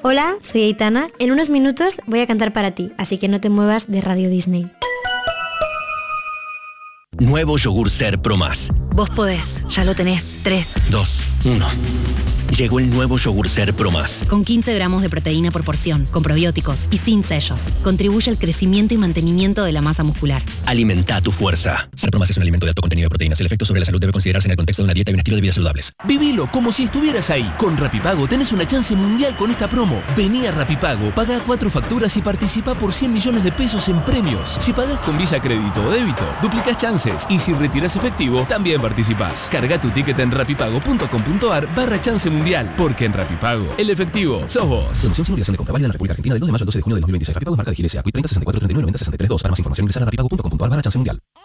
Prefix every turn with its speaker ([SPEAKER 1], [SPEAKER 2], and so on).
[SPEAKER 1] Hola, soy Aitana. En unos minutos voy a cantar para ti, así que no te muevas de Radio Disney.
[SPEAKER 2] Nuevo yogur Ser Pro Más.
[SPEAKER 3] Vos podés, ya lo tenés. 3,
[SPEAKER 2] 2, 1. Llegó el nuevo yogur Ser Pro Más.
[SPEAKER 3] Con 15 gramos de proteína por porción, con probióticos y sin sellos. Contribuye al crecimiento y mantenimiento de la masa muscular.
[SPEAKER 2] Alimenta tu fuerza. Ser Pro Más es un alimento de alto contenido de proteínas. El efecto sobre la salud debe considerarse en el contexto de una dieta y un estilo de vida saludables.
[SPEAKER 4] Vivilo como si estuvieras ahí. Con Rapipago tenés una chance mundial con esta promo. Vení a Rapipago, paga 4 facturas y participa por 100 millones de pesos en premios. Si pagás con Visa, crédito o débito, duplicás chances. Y si retirás efectivo, también participás. Carga tu ticket en rapipago.com.ar/chance mundial. Porque en Rapipago, el efectivo sos vos.
[SPEAKER 5] Promoción sin obligación de compra, válida en la República Argentina del 2 de mayo al 12 de junio de 2026. Rapipago es marca de Ginesia. Quit 30 64 39 90 63 2. Para más información ingresar a rapipago.com.ar/chance mundial.